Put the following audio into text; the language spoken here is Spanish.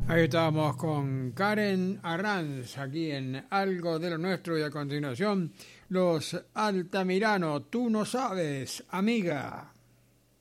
Ahí estábamos con Karen Arranz, aquí en Algo de lo Nuestro, y a continuación, los Altamirano, Tú no sabes, amiga.